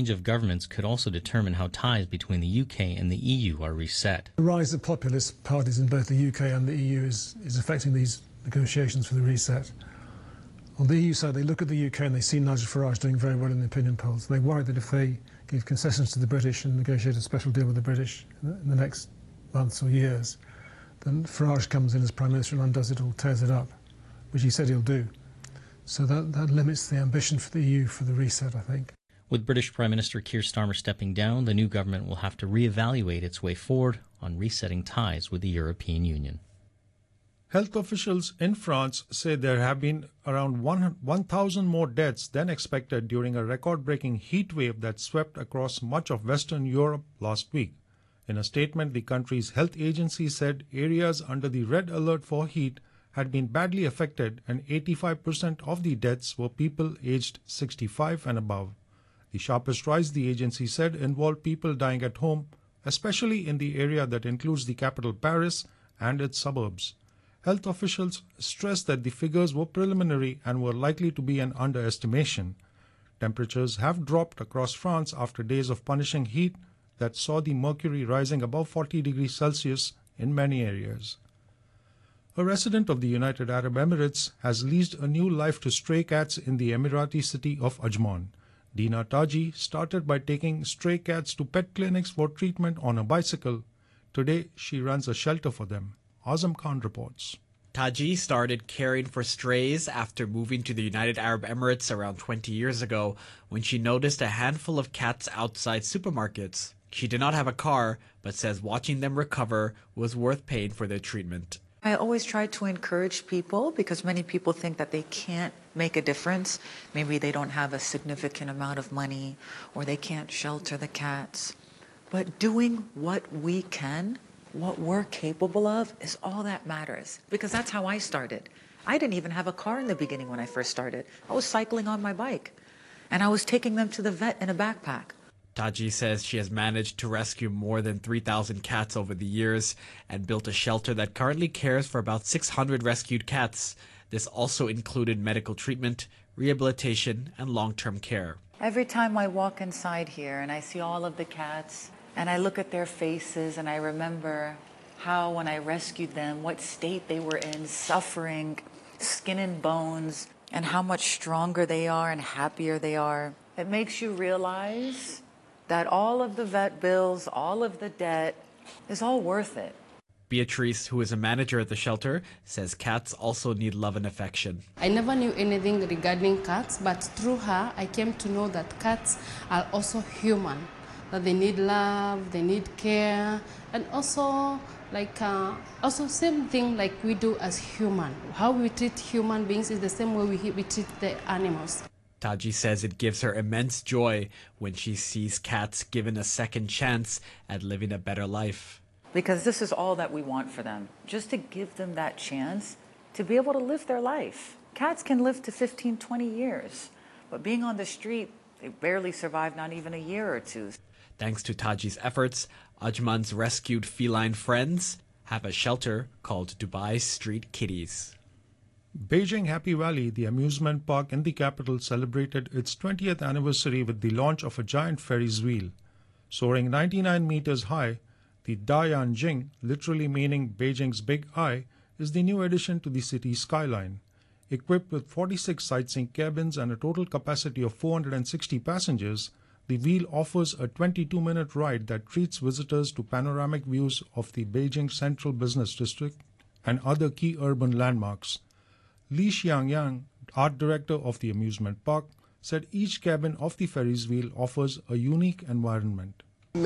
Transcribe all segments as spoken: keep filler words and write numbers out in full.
change of governments could also determine how ties between the U K and the E U are reset. The rise of populist parties in both the U K and the E U is, is affecting these negotiations for the reset. On the E U side, they look at the U K and they see Nigel Farage doing very well in the opinion polls. They worry that if they give concessions to the British and negotiate a special deal with the British in the, in the next months or years, then Farage comes in as Prime Minister and undoes it all, tears it up, which he said he'll do. So that, that limits the ambition for the E U for the reset, I think. With British Prime Minister Keir Starmer stepping down, the new government will have to re-evaluate its way forward on resetting ties with the European Union. Health officials in France say there have been around one thousand more deaths than expected during a record-breaking heat wave that swept across much of Western Europe last week. In a statement, the country's health agency said areas under the red alert for heat had been badly affected, and eighty-five percent of the deaths were people aged sixty-five and above. The sharpest rise, the agency said, involved people dying at home, especially in the area that includes the capital Paris and its suburbs. Health officials stressed that the figures were preliminary and were likely to be an underestimation. Temperatures have dropped across France after days of punishing heat that saw the mercury rising above forty degrees Celsius in many areas. A resident of the United Arab Emirates has leased a new life to stray cats in the Emirati city of Ajman. Dina Taji started by taking stray cats to pet clinics for treatment on a bicycle. Today, she runs a shelter for them. Azam Khan reports. Taji started caring for strays after moving to the United Arab Emirates around twenty years ago when she noticed a handful of cats outside supermarkets. She did not have a car, but says watching them recover was worth paying for their treatment. I always try to encourage people because many people think that they can't make a difference. Maybe they don't have a significant amount of money or they can't shelter the cats. But doing what we can, what we're capable of, is all that matters, because that's how I started. I didn't even have a car in the beginning when I first started. I was cycling on my bike and I was taking them to the vet in a backpack. Taji says she has managed to rescue more than three thousand cats over the years and built a shelter that currently cares for about six hundred rescued cats. This also included medical treatment, rehabilitation, and long-term care. Every time I walk inside here and I see all of the cats and I look at their faces and I remember how when I rescued them, what state they were in, suffering, skin and bones, and how much stronger they are and happier they are, it makes you realize that all of the vet bills, all of the debt, is all worth it. Beatrice, who is a manager at the shelter, says cats also need love and affection. I never knew anything regarding cats, but through her, I came to know that cats are also human, that they need love, they need care, and also like uh, also same thing like we do as human. How we treat human beings is the same way we, we treat the animals. Taji says it gives her immense joy when she sees cats given a second chance at living a better life. Because this is all that we want for them, just to give them that chance to be able to live their life. Cats can live to fifteen, twenty years, but being on the street, they barely survive not even a year or two. Thanks to Taji's efforts, Ajman's rescued feline friends have a shelter called Dubai Street Kitties. Beijing Happy Valley, the amusement park in the capital, celebrated its twentieth anniversary with the launch of a giant Ferris wheel. Soaring ninety-nine meters high, the Dayanjing, literally meaning Beijing's Big Eye, is the new addition to the city's skyline. Equipped with forty-six sightseeing cabins and a total capacity of four hundred sixty passengers, the wheel offers a twenty-two minute ride that treats visitors to panoramic views of the Beijing Central Business District and other key urban landmarks. Li Xiangyang, art director of the amusement park, said each cabin of the Ferris wheel offers a unique environment.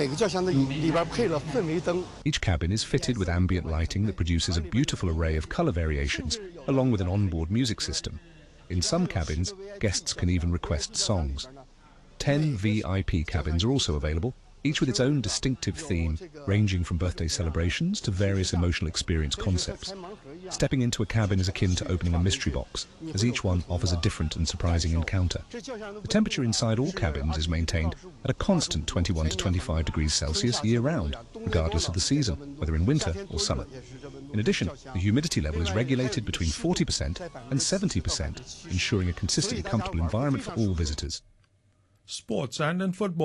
Each cabin is fitted with ambient lighting that produces a beautiful array of color variations, along with an onboard music system. In some cabins, guests can even request songs. Ten V I P cabins are also available, each with its own distinctive theme, ranging from birthday celebrations to various emotional experience concepts. Stepping into a cabin is akin to opening a mystery box, as each one offers a different and surprising encounter. The temperature inside all cabins is maintained at a constant twenty-one to twenty-five degrees Celsius year-round, regardless of the season, whether in winter or summer. In addition, the humidity level is regulated between forty percent and seventy percent, ensuring a consistently comfortable environment for all visitors. Sports, and in football,